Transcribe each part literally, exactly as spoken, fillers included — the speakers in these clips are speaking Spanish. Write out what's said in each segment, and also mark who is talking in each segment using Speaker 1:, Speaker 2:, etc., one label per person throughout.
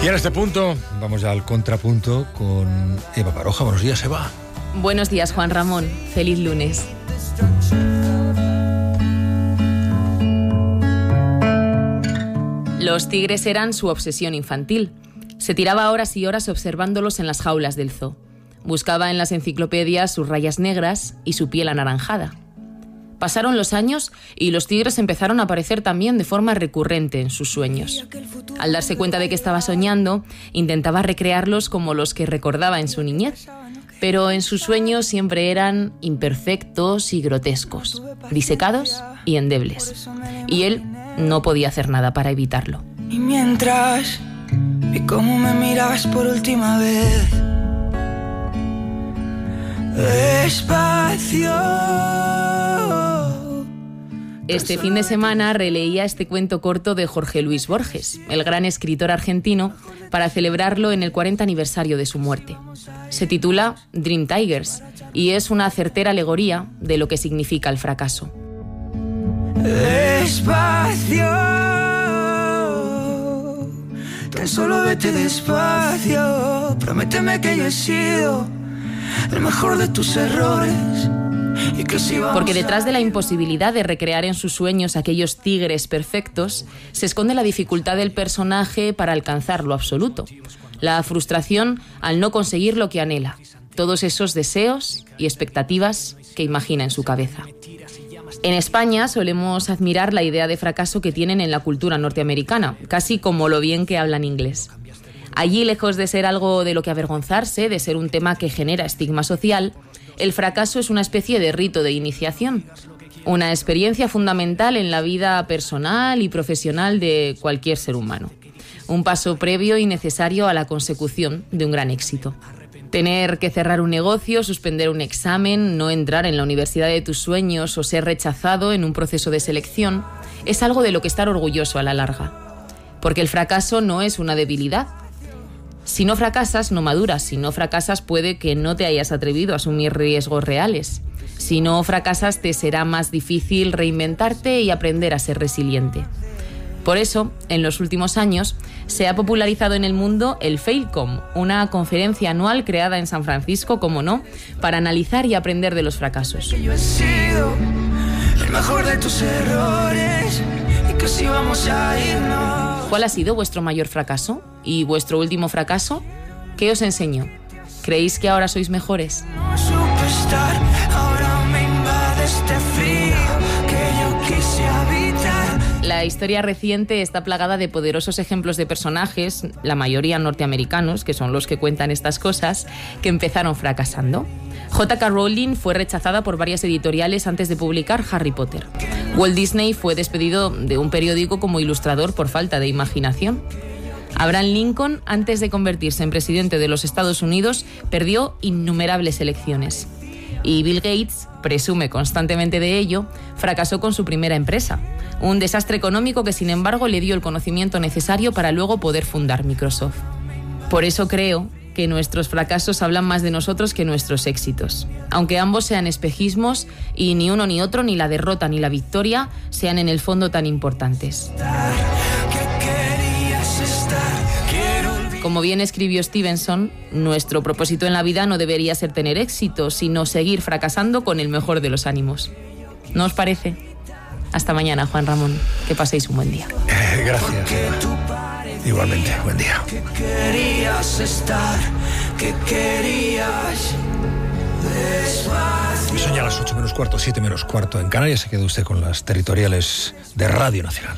Speaker 1: Y en este punto, vamos ya al contrapunto con Eva Baroja. Buenos días, Eva.
Speaker 2: Buenos días, Juan Ramón. Feliz lunes. Los tigres eran su obsesión infantil. Se tiraba horas y horas observándolos en las jaulas del zoo. Buscaba en las enciclopedias sus rayas negras y su piel anaranjada. Pasaron los años y los tigres empezaron a aparecer también de forma recurrente en sus sueños. Al darse cuenta de que estaba soñando, intentaba recrearlos como los que recordaba en su niñez, pero en sus sueños siempre eran imperfectos y grotescos, disecados y endebles. Y él no podía hacer nada para evitarlo.
Speaker 3: Y mientras vi cómo me mirabas por última vez, despacio.
Speaker 2: Este fin de semana releía este cuento corto de Jorge Luis Borges, el gran escritor argentino, para celebrarlo en el cuarenta aniversario de su muerte. Se titula Dream Tigers y es una certera alegoría de lo que significa el fracaso.
Speaker 3: Despacio, tan solo vete despacio, prométeme que yo he sido el mejor de tus errores.
Speaker 2: Porque detrás de la imposibilidad de recrear en sus sueños aquellos tigres perfectos, se esconde la dificultad del personaje para alcanzar lo absoluto, la frustración al no conseguir lo que anhela, todos esos deseos y expectativas que imagina en su cabeza. En España solemos admirar la idea de fracaso que tienen en la cultura norteamericana, casi como lo bien que hablan inglés. Allí, lejos de ser algo de lo que avergonzarse, de ser un tema que genera estigma social, el fracaso es una especie de rito de iniciación, una experiencia fundamental en la vida personal y profesional de cualquier ser humano, un paso previo y necesario a la consecución de un gran éxito. Tener que cerrar un negocio, suspender un examen, no entrar en la universidad de tus sueños o ser rechazado en un proceso de selección es algo de lo que estar orgulloso a la larga, porque el fracaso no es una debilidad. Si no fracasas, no maduras. Si no fracasas, puede que no te hayas atrevido a asumir riesgos reales. Si no fracasas, te será más difícil reinventarte y aprender a ser resiliente. Por eso, en los últimos años, se ha popularizado en el mundo el Failcom, una conferencia anual creada en San Francisco, como no, para analizar y aprender de los fracasos.
Speaker 3: Yo he sido el mejor de tus errores y que si vamos a irnos.
Speaker 2: ¿Cuál ha sido vuestro mayor fracaso? ¿Y vuestro último fracaso? ¿Qué os enseñó? ¿Creéis que ahora sois mejores?
Speaker 3: No supe estar, ahora me invade este frío que yo quise habitar.
Speaker 2: La historia reciente está plagada de poderosos ejemplos de personajes, la mayoría norteamericanos, que son los que cuentan estas cosas, que empezaron fracasando. J K Rowling fue rechazada por varias editoriales antes de publicar Harry Potter. Walt Disney fue despedido de un periódico como ilustrador por falta de imaginación. Abraham Lincoln, antes de convertirse en presidente de los Estados Unidos, perdió innumerables elecciones. Y Bill Gates, presume constantemente de ello, fracasó con su primera empresa. Un desastre económico que, sin embargo, le dio el conocimiento necesario para luego poder fundar Microsoft. Por eso creo que nuestros fracasos hablan más de nosotros que nuestros éxitos. Aunque ambos sean espejismos y ni uno ni otro, ni la derrota ni la victoria, sean en el fondo tan importantes. Como bien escribió Stevenson, nuestro propósito en la vida no debería ser tener éxito, sino seguir fracasando con el mejor de los ánimos. ¿No os parece? Hasta mañana, Juan Ramón. Que paséis un buen día.
Speaker 1: Eh, gracias. Igualmente, buen día.
Speaker 3: Que querías estar, que querías despacio.
Speaker 1: Son ya las ocho menos cuarto, siete menos cuarto en Canarias. Se queda usted con las territoriales de Radio Nacional.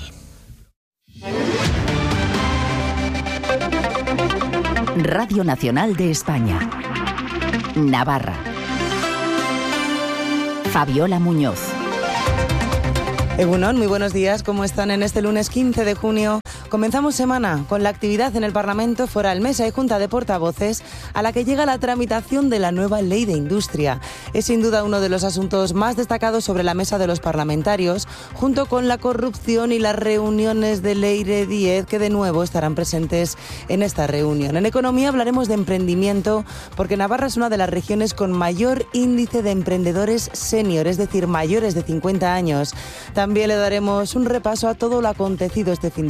Speaker 4: Radio Nacional de España. Navarra. Fabiola Muñoz.
Speaker 5: Egunon, muy buenos días. ¿Cómo están en este lunes quince de junio? Comenzamos semana con la actividad en el Parlamento, Foral, Mesa y Junta de Portavoces, a la que llega la tramitación de la nueva Ley de Industria. Es sin duda uno de los asuntos más destacados sobre la mesa de los parlamentarios, junto con la corrupción y las reuniones de Leire diez, que de nuevo estarán presentes en esta reunión. En economía hablaremos de emprendimiento, porque Navarra es una de las regiones con mayor índice de emprendedores senior, es decir, mayores de cincuenta años. También le daremos un repaso a todo lo acontecido este fin de semana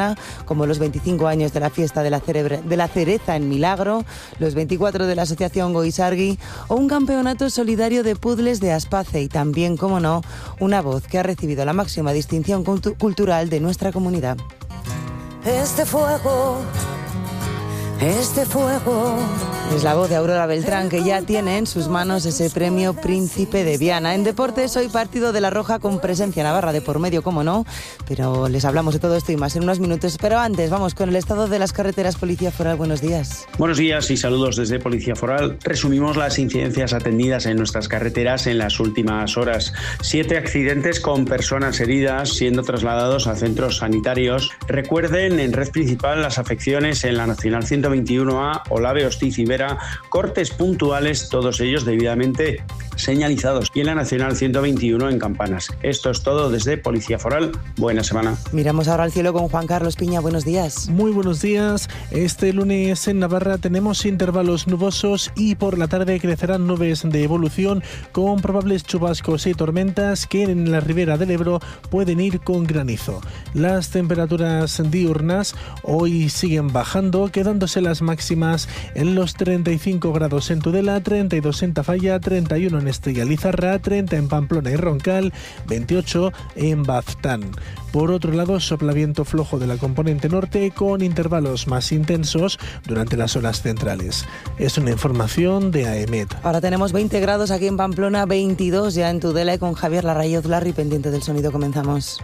Speaker 5: Navarra, como los veinticinco años de la fiesta de la, cerebra, de la cereza en Milagro, los veinticuatro de la Asociación Goizargui o un campeonato solidario de puzzles de Aspace y también, como no, una voz que ha recibido la máxima distinción cultu- cultural de nuestra comunidad.
Speaker 3: Este fuego, este fuego.
Speaker 5: Es la voz de Aurora Beltrán, que ya tiene en sus manos ese premio Príncipe de Viana. En deportes, hoy partido de La Roja con presencia navarra de por medio, como no, pero les hablamos de todo esto y más en unos minutos. Pero antes, vamos con el estado de las carreteras. Policía Foral, buenos días.
Speaker 6: Buenos días y saludos desde Policía Foral. Resumimos las incidencias atendidas en nuestras carreteras en las últimas horas. Siete accidentes con personas heridas siendo trasladados a centros sanitarios. Recuerden, en red principal, las afecciones en la Nacional ciento veintiuno A, Olave, Hostiz y Vera, cortes puntuales, todos ellos debidamente señalizados, y en la Nacional ciento veintiuno en Campanas. Esto es todo desde Policía Foral. Buena semana.
Speaker 5: Miramos ahora al cielo con Juan Carlos Piña. Buenos días.
Speaker 7: Muy buenos días. Este lunes en Navarra tenemos intervalos nubosos y por la tarde crecerán nubes de evolución con probables chubascos y tormentas que en la ribera del Ebro pueden ir con granizo. Las temperaturas diurnas hoy siguen bajando, quedándose las máximas en los treinta y cinco grados en Tudela, treinta y dos en Tafalla, treinta y uno en Estella Lizarra, treinta en Pamplona y Roncal, veintiocho en Baztán. Por otro lado, sopla viento flojo de la componente norte con intervalos más intensos durante las horas centrales. Es una información de AEMET.
Speaker 5: Ahora tenemos veinte grados aquí en Pamplona, veintidós ya en Tudela, y con Javier Larrayoz Larry pendiente del sonido comenzamos.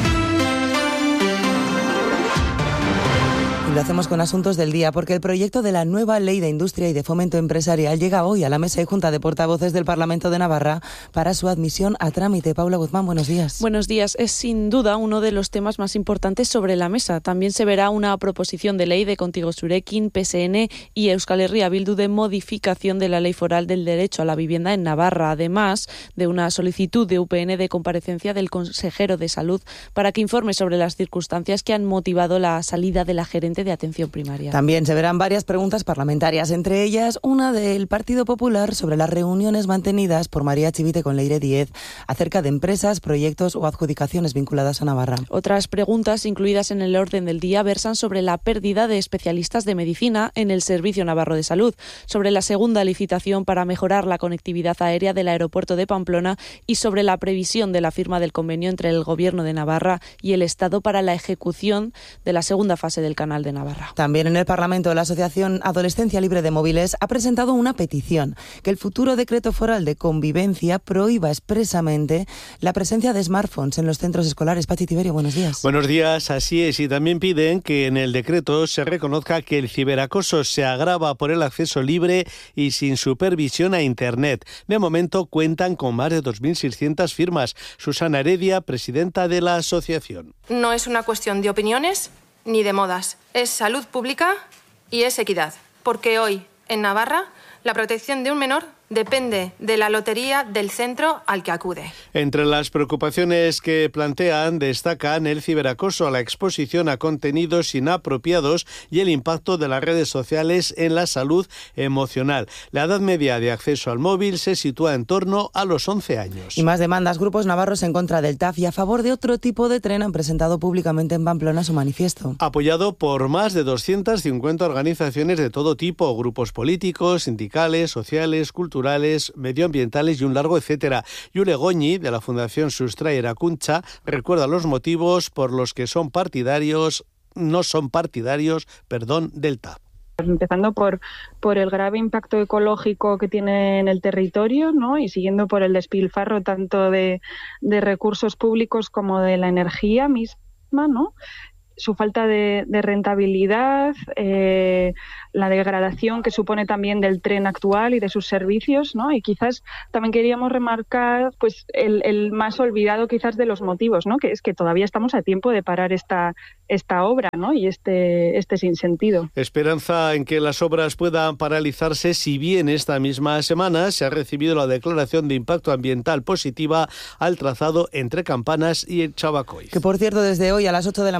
Speaker 5: Lo hacemos con asuntos del día, porque el proyecto de la nueva Ley de Industria y de Fomento Empresarial llega hoy a la mesa y junta de portavoces del Parlamento de Navarra para su admisión a trámite. Paula Guzmán, buenos días.
Speaker 8: Buenos días. Es sin duda uno de los temas más importantes sobre la mesa. También se verá una proposición de ley de Contigo Surekin, P S N y Euskal Herria Bildu de modificación de la Ley Foral del Derecho a la Vivienda en Navarra, además de una solicitud de U P N de comparecencia del consejero de Salud para que informe sobre las circunstancias que han motivado la salida de la gerente de atención primaria.
Speaker 5: También se verán varias preguntas parlamentarias, entre ellas una del Partido Popular sobre las reuniones mantenidas por María Chivite con Leire Díez acerca de empresas, proyectos o adjudicaciones vinculadas a Navarra.
Speaker 8: Otras preguntas incluidas en el orden del día versan sobre la pérdida de especialistas de medicina en el Servicio Navarro de Salud, sobre la segunda licitación para mejorar la conectividad aérea del aeropuerto de Pamplona y sobre la previsión de la firma del convenio entre el Gobierno de Navarra y el Estado para la ejecución de la segunda fase del Canal de Navarra.
Speaker 5: También en el Parlamento, la Asociación Adolescencia Libre de Móviles ha presentado una petición que el futuro decreto foral de convivencia prohíba expresamente la presencia de smartphones en los centros escolares. Pachi Tiberio, buenos días.
Speaker 9: Buenos días, así es, y también piden que en el decreto se reconozca que el ciberacoso se agrava por el acceso libre y sin supervisión a Internet. De momento cuentan con más de dos mil seiscientas firmas. Susana Heredia, presidenta de la asociación.
Speaker 10: No es una cuestión de opiniones ni de modas. Es salud pública y es equidad. Porque hoy, en Navarra, la protección de un menor depende de la lotería del centro al que acude.
Speaker 9: Entre las preocupaciones que plantean destacan el ciberacoso, la exposición a contenidos inapropiados y el impacto de las redes sociales en la salud emocional. La edad media de acceso al móvil se sitúa en torno a los once años.
Speaker 5: Y más demandas. Grupos navarros en contra del T A F y a favor de otro tipo de tren han presentado públicamente en Pamplona su manifiesto.
Speaker 9: Apoyado por más de doscientas cincuenta organizaciones de todo tipo, grupos políticos, sindicales, sociales, culturales, culturales, medioambientales y un largo etcétera. Yure Goñi, de la Fundación Sustrae Erakuntza, recuerda los motivos por los que son partidarios, no son partidarios, perdón, del T A F.
Speaker 11: Empezando por, por el grave impacto ecológico que tiene en el territorio, ¿no? Y siguiendo por el despilfarro tanto de, de recursos públicos como de la energía misma, ¿no? Su falta de, de rentabilidad, eh, la degradación que supone también del tren actual y de sus servicios, ¿no? Y quizás también queríamos remarcar pues el, el más olvidado quizás de los motivos, ¿no? Que es que todavía estamos a tiempo de parar esta, esta obra, ¿no? Y este, este sinsentido.
Speaker 9: Esperanza en que las obras puedan paralizarse, si bien esta misma semana se ha recibido la declaración de impacto ambiental positiva al trazado entre Campanas y el Chavacois.
Speaker 5: Que por cierto, desde hoy a las ocho de la mañana ya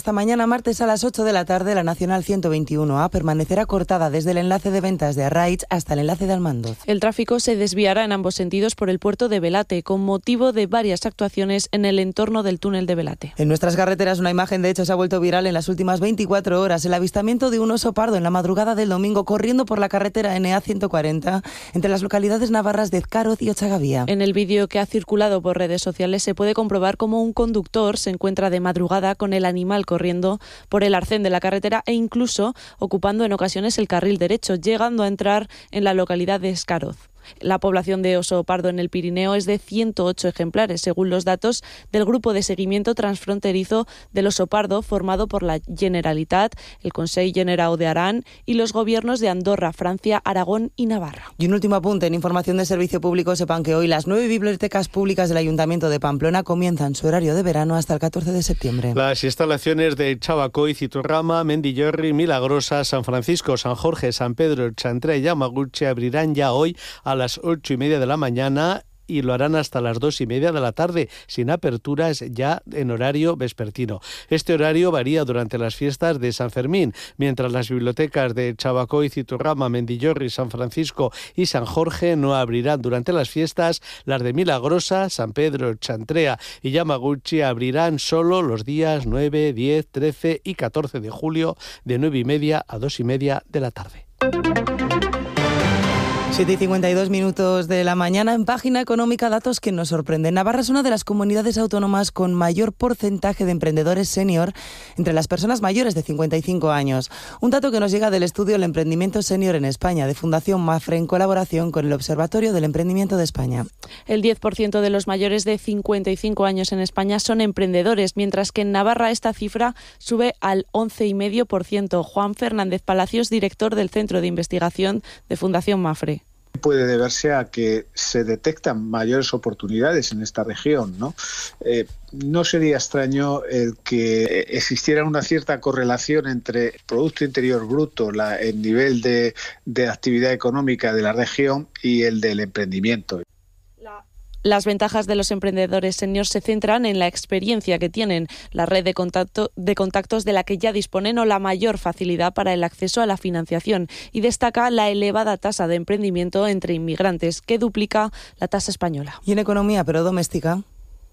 Speaker 5: hasta mañana martes a las ocho de la tarde la Nacional ciento veintiuno A permanecerá cortada desde el enlace de ventas de Arraich hasta el enlace de Almandoz.
Speaker 8: El tráfico se desviará en ambos sentidos por el puerto de Velate, con motivo de varias actuaciones en el entorno del túnel de Velate.
Speaker 5: En nuestras carreteras una imagen de hecho se ha vuelto viral en las últimas veinticuatro horas. El avistamiento de un oso pardo en la madrugada del domingo corriendo por la carretera N A ciento cuarenta entre las localidades navarras de Ezcaroz y Ochagavía.
Speaker 8: En el vídeo que ha circulado por redes sociales se puede comprobar cómo un conductor se encuentra de madrugada con el animal corriendo por el arcén de la carretera e incluso ocupando en ocasiones el carril derecho, llegando a entrar en la localidad de Ezcaroz. La población de oso pardo en el Pirineo es de ciento ocho ejemplares, según los datos del Grupo de Seguimiento Transfronterizo del Oso Pardo, formado por la Generalitat, el Consell Generau de Aran y los gobiernos de Andorra, Francia, Aragón y Navarra.
Speaker 5: Y un último apunte, en información de servicio público, sepan que hoy las nueve bibliotecas públicas del Ayuntamiento de Pamplona comienzan su horario de verano hasta el catorce de septiembre.
Speaker 9: Las instalaciones de Chabacoy, Citurrama, Mendillorri, Milagrosa, San Francisco, San Jorge, San Pedro, Chantre y Yamaguchi abrirán ya hoy a las ocho y media de la mañana y lo harán hasta las dos y media de la tarde, sin aperturas ya en horario vespertino. Este horario varía durante las fiestas de San Fermín, mientras las bibliotecas de Chabacoy, Citurrama, Mendillorri, San Francisco y San Jorge no abrirán durante las fiestas. Las de Milagrosa, San Pedro, Chantrea y Yamaguchi abrirán solo los días nueve, diez, trece y catorce de julio de nueve y media a dos y media de la tarde.
Speaker 5: siete y cincuenta y dos minutos de la mañana. En Página Económica, datos que nos sorprenden. Navarra es una de las comunidades autónomas con mayor porcentaje de emprendedores senior entre las personas mayores de cincuenta y cinco años. Un dato que nos llega del estudio El Emprendimiento Senior en España, de Fundación Mafre, en colaboración con el Observatorio del Emprendimiento de España.
Speaker 8: El diez por ciento de los mayores de cincuenta y cinco años en España son emprendedores, mientras que en Navarra esta cifra sube al once coma cinco por ciento. Juan Fernández Palacios, director del Centro de Investigación de Fundación Mafre.
Speaker 12: Puede deberse a que se detectan mayores oportunidades en esta región, ¿no? Eh, no sería extraño el que existiera una cierta correlación entre Producto Interior Bruto, la, el nivel de, de actividad económica de la región y el del emprendimiento.
Speaker 8: Las ventajas de los emprendedores seniors se centran en la experiencia que tienen, la red de, contacto, de contactos de la que ya disponen o la mayor facilidad para el acceso a la financiación. Y destaca la elevada tasa de emprendimiento entre inmigrantes, que duplica la tasa española.
Speaker 5: ¿Y en economía, pero doméstica?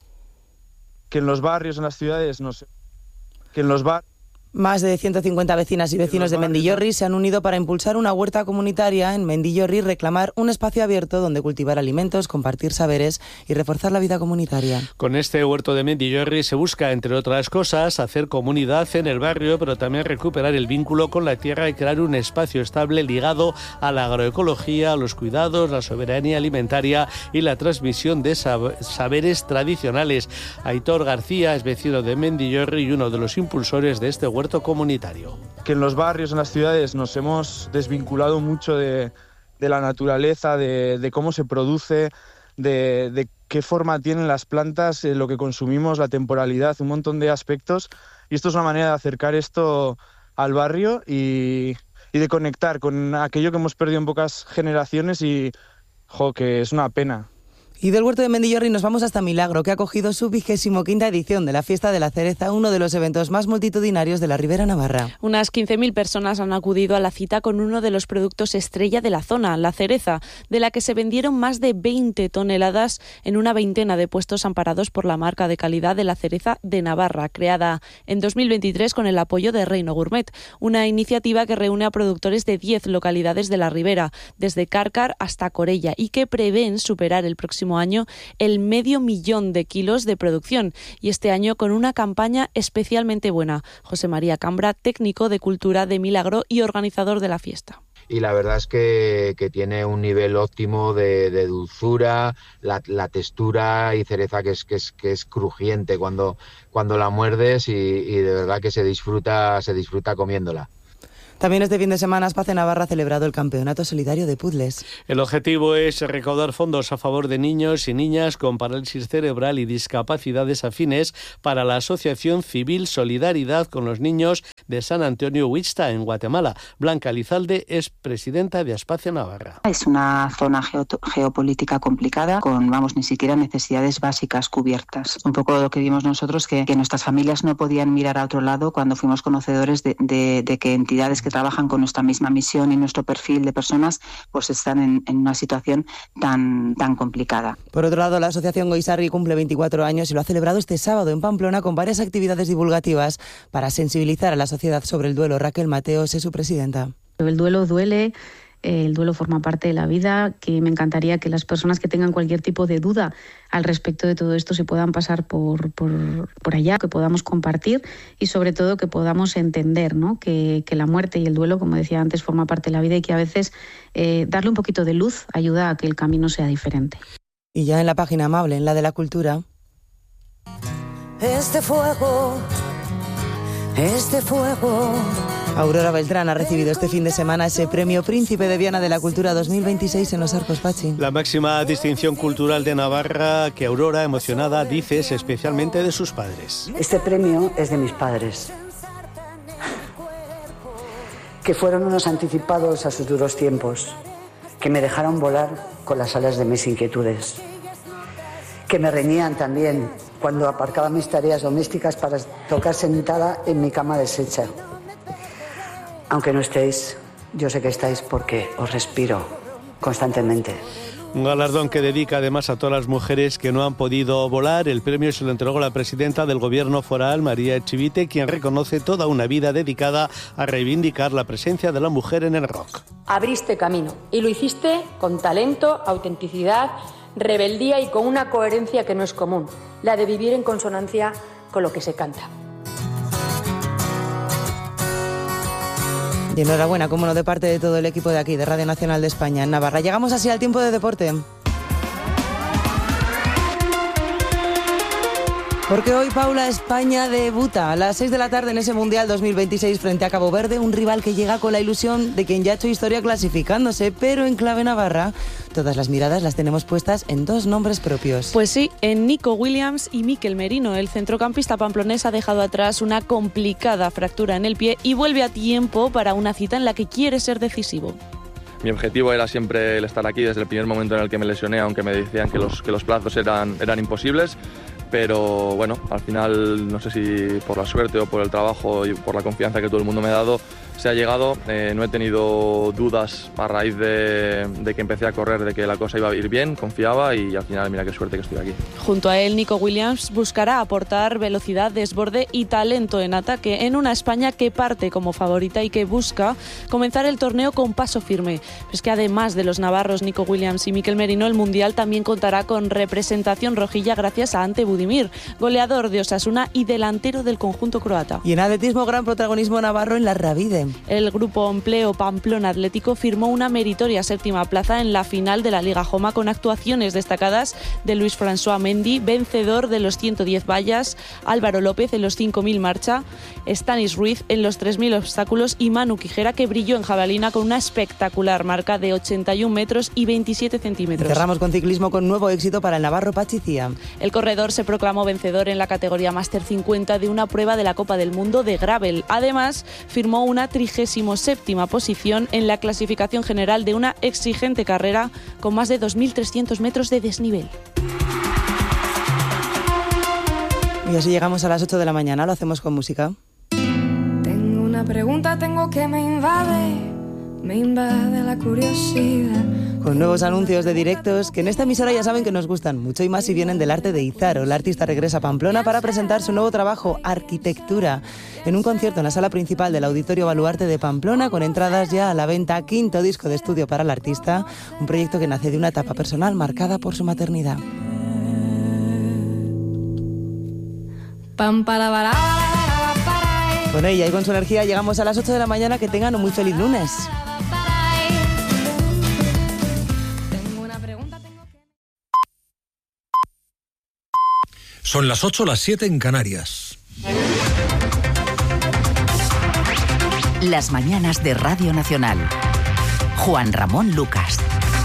Speaker 13: Que en los barrios, en las ciudades, no sé. Que en los barrios...
Speaker 5: Más de ciento cincuenta vecinas y vecinos de Mendillorri se han unido para impulsar una huerta comunitaria en Mendillorri y reclamar un espacio abierto donde cultivar alimentos, compartir saberes y reforzar la vida comunitaria.
Speaker 9: Con este huerto de Mendillorri se busca, entre otras cosas, hacer comunidad en el barrio, pero también recuperar el vínculo con la tierra y crear un espacio estable ligado a la agroecología, a los cuidados, la soberanía alimentaria y la transmisión de sab- saberes tradicionales. Aitor García es vecino de Mendillorri y uno de los impulsores de este huerto huerto comunitario.
Speaker 13: Que en los barrios, en las ciudades, nos hemos desvinculado mucho de, de la naturaleza, de, de cómo se produce, de, de qué forma tienen las plantas, eh, lo que consumimos, la temporalidad, un montón de aspectos. Y esto es una manera de acercar esto al barrio y, y de conectar con aquello que hemos perdido en pocas generaciones y, jo, que es una pena.
Speaker 5: Y del huerto de Mendillorri nos vamos hasta Milagro, que ha acogido su vigésimo quinta edición de la Fiesta de la Cereza, uno de los eventos más multitudinarios de la Ribera Navarra.
Speaker 8: Unas quince mil personas han acudido a la cita con uno de los productos estrella de la zona, la cereza, de la que se vendieron más de veinte toneladas en una veintena de puestos amparados por la marca de calidad de la cereza de Navarra, creada en dos mil veintitrés con el apoyo de Reino Gourmet, una iniciativa que reúne a productores de diez localidades de la Ribera, desde Cárcar hasta Corella, y que prevén superar el próximo año el medio millón de kilos de producción, y este año con una campaña especialmente buena. José María Cambra, técnico de Cultura de Milagro y organizador de la fiesta.
Speaker 14: Y la verdad es que, que tiene un nivel óptimo de, de dulzura, la, la textura y cereza que es, que es, que es crujiente cuando, cuando la muerdes y, y de verdad que se disfruta, se disfruta comiéndola.
Speaker 5: También este fin de semana Aspace Navarra ha celebrado el Campeonato Solidario de Puzzles.
Speaker 9: El objetivo es recaudar fondos a favor de niños y niñas con parálisis cerebral y discapacidades afines para la Asociación Civil Solidaridad con los Niños de San Antonio Huixta, en Guatemala. Blanca Lizalde es presidenta de Aspace Navarra.
Speaker 15: Es una zona geoto- geopolítica complicada, con, vamos, ni siquiera necesidades básicas cubiertas. Un poco lo que vimos nosotros, que, que nuestras familias no podían mirar a otro lado cuando fuimos conocedores de, de, de que entidades que trabajan con nuestra misma misión y nuestro perfil de personas pues están en, en una situación tan, tan complicada.
Speaker 5: Por otro lado, la asociación Goizarri cumple veinticuatro años y lo ha celebrado este sábado en Pamplona con varias actividades divulgativas para sensibilizar a la sociedad sobre el duelo. Raquel Mateos es su presidenta.
Speaker 16: El duelo duele. El duelo forma parte de la vida, que me encantaría que las personas que tengan cualquier tipo de duda al respecto de todo esto se puedan pasar por, por, por allá, que podamos compartir y sobre todo que podamos entender, ¿no? que, que la muerte y el duelo, como decía antes, forma parte de la vida y que a veces eh, darle un poquito de luz ayuda a que el camino sea diferente.
Speaker 5: Y ya en la página amable, en la de la cultura.
Speaker 3: Este fuego, este fuego...
Speaker 5: Aurora Beltrán ha recibido este fin de semana ese premio Príncipe de Viana de la Cultura dos mil veintiséis en los Arcos Pachi.
Speaker 9: La máxima distinción cultural de Navarra, que Aurora, emocionada, dice es especialmente de sus padres.
Speaker 17: Este premio es de mis padres, que fueron unos anticipados a sus duros tiempos, que me dejaron volar con las alas de mis inquietudes, que me reñían también cuando aparcaba mis tareas domésticas para tocar sentada en mi cama deshecha. Aunque no estéis, yo sé que estáis porque os respiro constantemente.
Speaker 9: Un galardón que dedica además a todas las mujeres que no han podido volar. El premio se lo entregó la presidenta del Gobierno foral, María Echivite, quien reconoce toda una vida dedicada a reivindicar la presencia de la mujer en el rock.
Speaker 18: Abriste camino y lo hiciste con talento, autenticidad, rebeldía y con una coherencia que no es común, la de vivir en consonancia con lo que se canta.
Speaker 5: Y enhorabuena, como no, de parte de todo el equipo de aquí, de Radio Nacional de España, en Navarra. Llegamos así al tiempo de deporte. Porque hoy, Paula, España debuta a las seis de la tarde en ese Mundial dos mil veintiséis frente a Cabo Verde, un rival que llega con la ilusión de quien ya ha hecho historia clasificándose, pero en clave navarra, todas las miradas las tenemos puestas en dos nombres propios.
Speaker 8: Pues sí, en Nico Williams y Mikel Merino. El centrocampista pamplonés ha dejado atrás una complicada fractura en el pie y vuelve a tiempo para una cita en la que quiere ser decisivo.
Speaker 19: Mi objetivo era siempre el estar aquí desde el primer momento en el que me lesioné, aunque me decían que los, que los plazos eran, eran imposibles. Pero bueno, al final no sé si por la suerte o por el trabajo y por la confianza que todo el mundo me ha dado se ha llegado. Eh, no he tenido dudas a raíz de, de que empecé a correr, de que la cosa iba a ir bien, confiaba y al final mira qué suerte que estoy aquí.
Speaker 8: Junto a él, Nico Williams buscará aportar velocidad, desborde y talento en ataque en una España que parte como favorita y que busca comenzar el torneo con paso firme. Es que además de los navarros Nico Williams y Mikel Merino, el Mundial también contará con representación rojilla gracias a Ante Budimir, goleador de Osasuna y delantero del conjunto croata.
Speaker 5: Y en atletismo, gran protagonismo navarro en la Ravide.
Speaker 8: El grupo Empleo Pamplona Atlético firmó una meritoria séptima plaza en la final de la Liga Joma con actuaciones destacadas de Luis François Mendy, vencedor de los ciento diez vallas, Álvaro López en los cinco mil marcha, Stanis Ruiz en los tres mil obstáculos y Manu Quijera, que brilló en jabalina con una espectacular marca de ochenta y un metros y veintisiete centímetros.
Speaker 5: Cerramos con ciclismo con nuevo éxito para el navarro Patxi Cía.
Speaker 8: El corredor se proclamó vencedor en la categoría Máster cincuenta de una prueba de la Copa del Mundo de Gravel. Además, firmó una trigésimo séptima posición en la clasificación general de una exigente carrera con más de dos mil trescientos metros de desnivel.
Speaker 5: Y así llegamos a las ocho de la mañana, lo hacemos con música.
Speaker 20: Tengo una pregunta, tengo que me invade, me invade la curiosidad.
Speaker 5: Con nuevos anuncios de directos que en esta emisora ya saben que nos gustan mucho y más si vienen del arte de Izaro. La artista regresa a Pamplona para presentar su nuevo trabajo, Arquitectura, en un concierto en la sala principal del Auditorio Baluarte de Pamplona, con entradas ya a la venta. Quinto disco de estudio para la artista, un proyecto que nace de una etapa personal marcada por su maternidad.
Speaker 20: Pam, para, para, para.
Speaker 5: Con ella y con su energía llegamos a las ocho de la mañana. Que tengan un muy feliz lunes.
Speaker 1: Son las ocho, las siete en Canarias.
Speaker 4: Las mañanas de Radio Nacional. Juan Ramón Lucas.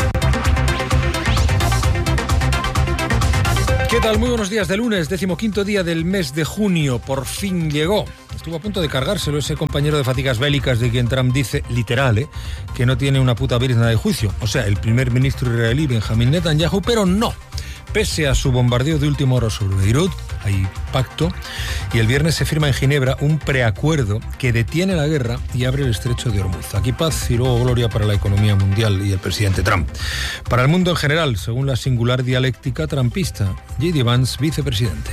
Speaker 1: ¿Qué tal? Muy buenos días de lunes, decimoquinto día del mes de junio. Por fin llegó. Estuvo a punto de cargárselo ese compañero de fatigas bélicas de quien Trump dice, literal, ¿eh?, que no tiene una puta brizna de juicio. O sea, el primer ministro israelí Benjamin Netanyahu, pero no. Pese a su bombardeo de última hora sobre Beirut, hay pacto, y el viernes se firma en Ginebra un preacuerdo que detiene la guerra y abre el estrecho de Hormuz. Aquí paz y luego gloria para la economía mundial y el presidente Trump. Para el mundo en general, según la singular dialéctica trumpista, J D Vance, vicepresidente.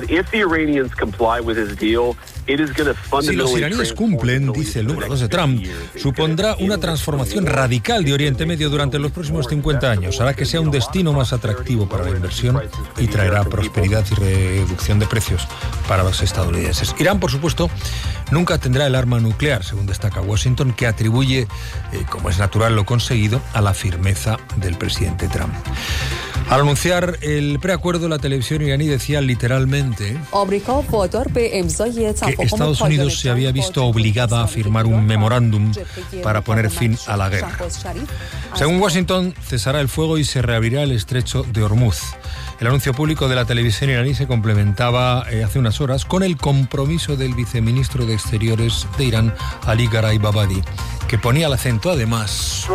Speaker 1: Si los iraníes cumplen, dice el número dos de Trump, supondrá una transformación radical de Oriente Medio durante los próximos cincuenta años. Hará que sea un destino más atractivo para la inversión y traerá prosperidad y reducción de precios para los estadounidenses. Irán, por supuesto, nunca tendrá el arma nuclear, según destaca Washington, que atribuye, eh, como es natural, lo conseguido a la firmeza del presidente Trump. Al anunciar el preacuerdo, la televisión iraní decía literalmente que Estados Unidos se había visto obligada a firmar un memorándum para poner fin a la guerra. Según Washington, cesará el fuego y se reabrirá el estrecho de Hormuz. El anuncio público de la televisión iraní se complementaba eh, hace unas horas con el compromiso del viceministro de Exteriores de Irán, Ali Gharibabadi, que ponía el acento, además,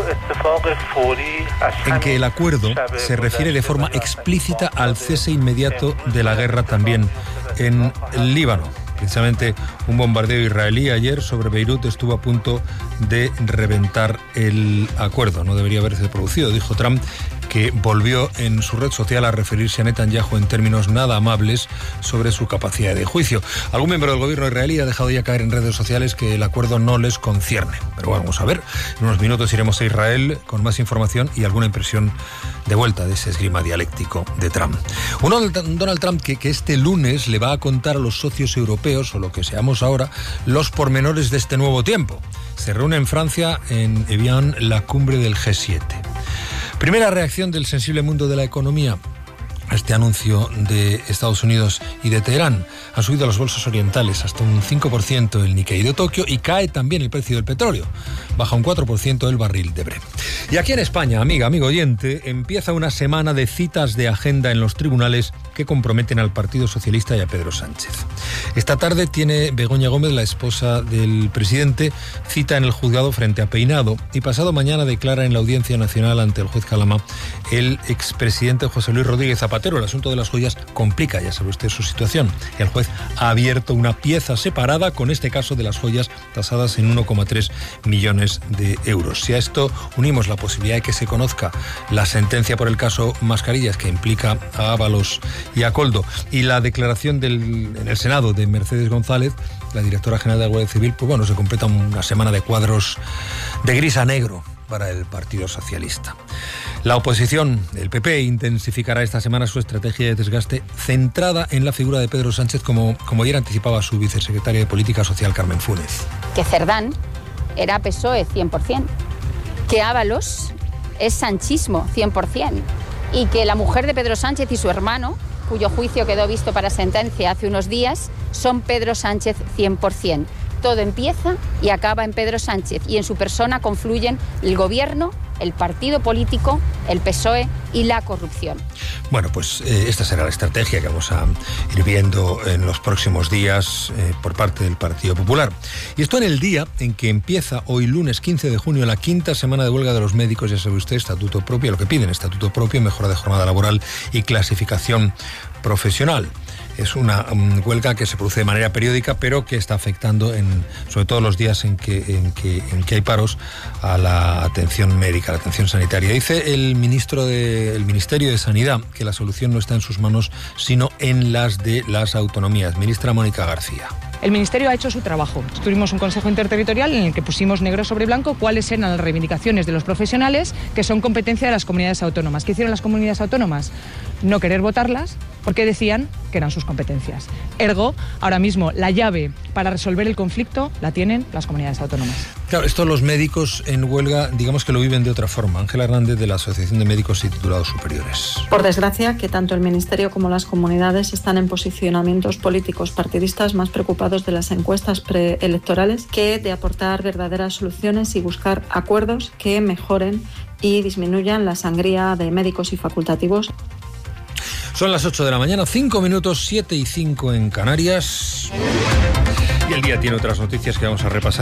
Speaker 1: en que el acuerdo se refiere de forma explícita al cese inmediato de la guerra también en el Líbano. Precisamente un bombardeo israelí ayer sobre Beirut estuvo a punto de reventar el acuerdo. No debería haberse producido, dijo Trump, que volvió en su red social a referirse a Netanyahu en términos nada amables sobre su capacidad de juicio. Algún miembro del gobierno israelí ha dejado ya caer en redes sociales que el acuerdo no les concierne. Pero vamos a ver, en unos minutos iremos a Israel con más información y alguna impresión de vuelta de ese esgrima dialéctico de Trump. Un Donald Trump que, que este lunes le va a contar a los socios europeos, o lo que seamos ahora, los pormenores de este nuevo tiempo. Se reúne en Francia, en Evian, la cumbre del G siete. Primera reacción del sensible mundo de la economía a este anuncio de Estados Unidos y de Teherán. Han subido las bolsas orientales hasta un cinco por ciento el Nikkei de Tokio y cae también el precio del petróleo. Baja un cuatro por ciento el barril de Brent. Y aquí en España, amiga, amigo oyente, empieza una semana de citas de agenda en los tribunales que comprometen al Partido Socialista y a Pedro Sánchez. Esta tarde tiene Begoña Gómez, la esposa del presidente, cita en el juzgado frente a Peinado, y pasado mañana declara en la Audiencia Nacional ante el juez Calama el expresidente José Luis Rodríguez Zapatero. El asunto de las joyas complica, ya sabe usted, su situación. El juez ha abierto una pieza separada con este caso de las joyas tasadas en uno coma tres millones de euros. Si a esto unimos la posibilidad de que se conozca la sentencia por el caso Mascarillas, que implica a Ábalos y a Coldo, y la declaración del, en el Senado de Mercedes González, la directora general de la Guardia Civil, pues bueno, se completa una semana de cuadros de gris a negro para el Partido Socialista. La oposición, el P P, intensificará esta semana su estrategia de desgaste centrada en la figura de Pedro Sánchez, como, como ayer anticipaba su vicesecretaria de Política Social, Carmen Funes.
Speaker 21: Que Cerdán era P S O E cien por ciento, que Ábalos es sanchismo cien por ciento y que la mujer de Pedro Sánchez y su hermano, cuyo juicio quedó visto para sentencia hace unos días, son Pedro Sánchez cien por ciento. Todo empieza y acaba en Pedro Sánchez y en su persona confluyen el gobierno, el partido político, el P S O E y la corrupción.
Speaker 1: Bueno, pues eh, esta será la estrategia que vamos a ir viendo en los próximos días eh, por parte del Partido Popular. Y esto en el día en que empieza hoy lunes quince de junio la quinta semana de huelga de los médicos, ya sabe usted, estatuto propio, lo que piden, estatuto propio, mejora de jornada laboral y clasificación profesional. Es una um, huelga que se produce de manera periódica, pero que está afectando, en, sobre todo los días en que, en, que, en que hay paros, a la atención médica, a la atención sanitaria. Dice el ministro de, el Ministerio de Sanidad que la solución no está en sus manos, sino en las de las autonomías. Ministra Mónica García.
Speaker 22: El Ministerio ha hecho su trabajo. Tuvimos un consejo interterritorial en el que pusimos negro sobre blanco cuáles eran las reivindicaciones de los profesionales que son competencia de las comunidades autónomas. ¿Qué hicieron las comunidades autónomas? No querer votarlas porque decían que eran sus competencias. Ergo, ahora mismo la llave para resolver el conflicto la tienen las comunidades autónomas.
Speaker 1: Claro, esto los médicos en huelga, digamos que lo viven de otra forma. Ángela Hernández, de la Asociación de Médicos y Titulados Superiores.
Speaker 2: Por desgracia, que tanto el Ministerio como las comunidades están en posicionamientos políticos partidistas más preocupados de las encuestas preelectorales que de aportar verdaderas soluciones y buscar acuerdos que mejoren y disminuyan la sangría de médicos y facultativos.
Speaker 1: Son las ocho de la mañana, cinco minutos, siete y cinco en Canarias. Y el día tiene otras noticias que vamos a repasar.